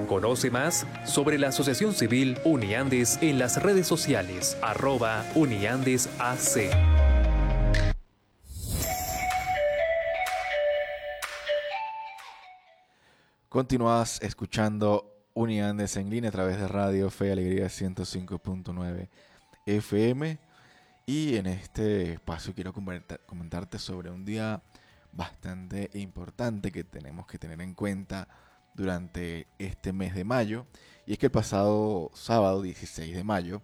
Conoce más sobre la Asociación Civil Uniandes en las redes sociales @UniandesAC. Continúas escuchando Uniandes en línea a través de Radio Fe y Alegría 105.9 FM. Y en este espacio quiero comentarte sobre un día bastante importante que tenemos que tener en cuenta durante este mes de mayo. Y es que el pasado sábado 16 de mayo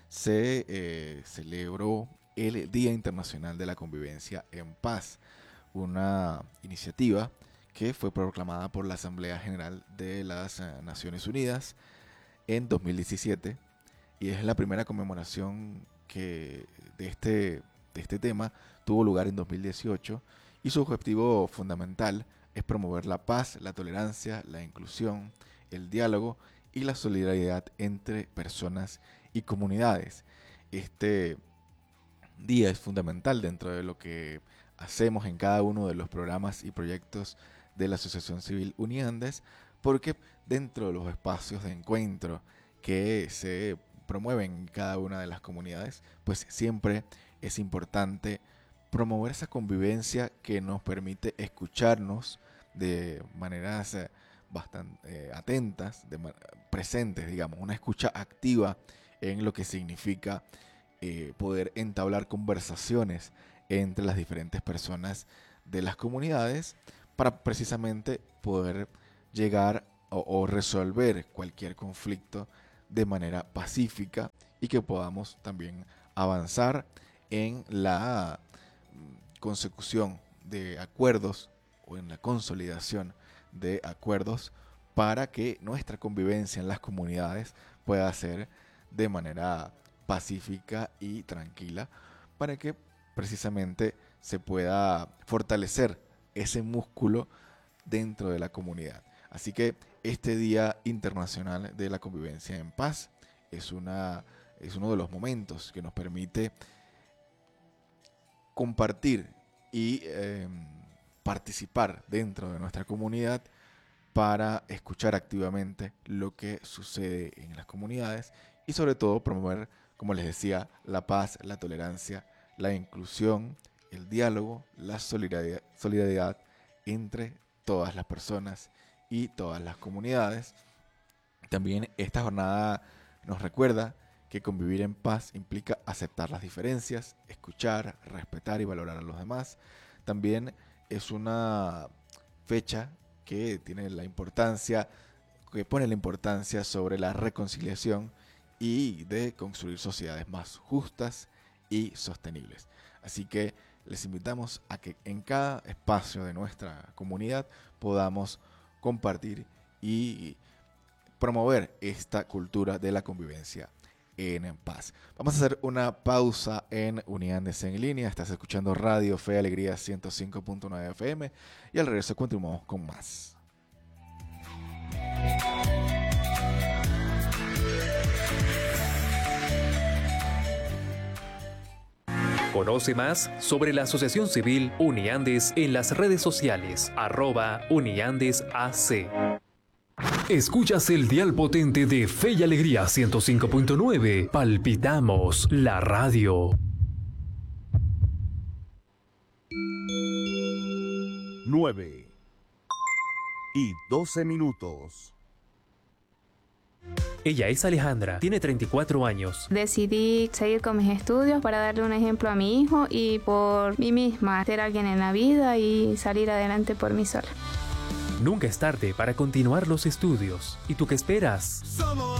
se celebró el Día Internacional de la Convivencia en Paz, una iniciativa que fue proclamada por la Asamblea General de las Naciones Unidas en 2017, y es la primera conmemoración que de este tema tuvo lugar en 2018, y su objetivo fundamental es promover la paz, la tolerancia, la inclusión, el diálogo y la solidaridad entre personas y comunidades. Este día es fundamental dentro de lo que hacemos en cada uno de los programas y proyectos de la Asociación Civil Uniandes, porque dentro de los espacios de encuentro que se promueven en cada una de las comunidades, pues siempre es importante promover esa convivencia que nos permite escucharnos de maneras bastante atentas, presentes, digamos, una escucha activa en lo que significa poder entablar conversaciones entre las diferentes personas de las comunidades, para precisamente poder llegar o resolver cualquier conflicto de manera pacífica, y que podamos también avanzar en la consecución de acuerdos o en la consolidación de acuerdos para que nuestra convivencia en las comunidades pueda ser de manera pacífica y tranquila, para que precisamente se pueda fortalecer ese músculo dentro de la comunidad. Así que este Día Internacional de la Convivencia en Paz es uno de los momentos que nos permite compartir y participar dentro de nuestra comunidad para escuchar activamente lo que sucede en las comunidades, y sobre todo promover, como les decía, la paz, la tolerancia, la inclusión, el diálogo, la solidaridad entre todas las personas y todas las comunidades. También esta jornada nos recuerda que convivir en paz implica aceptar las diferencias, escuchar, respetar y valorar a los demás. También es una fecha que tiene la importancia, que pone la importancia sobre la reconciliación y de construir sociedades más justas y sostenibles. Así que les invitamos a que en cada espacio de nuestra comunidad podamos compartir y promover esta cultura de la convivencia en paz. Vamos a hacer una pausa en Uniandes en línea. Estás escuchando Radio Fe y Alegría 105.9 FM, y al regreso continuamos con más. Conoce más sobre la Asociación Civil Uniandes en las redes sociales @UniandesAC. Escuchas el dial potente de Fe y Alegría 105.9. Palpitamos la radio. 9:12. Ella es Alejandra, tiene 34 años. Decidí seguir con mis estudios para darle un ejemplo a mi hijo y por mí misma, ser alguien en la vida y salir adelante por mí sola. Nunca es tarde para continuar los estudios. ¿Y tú qué esperas? Somos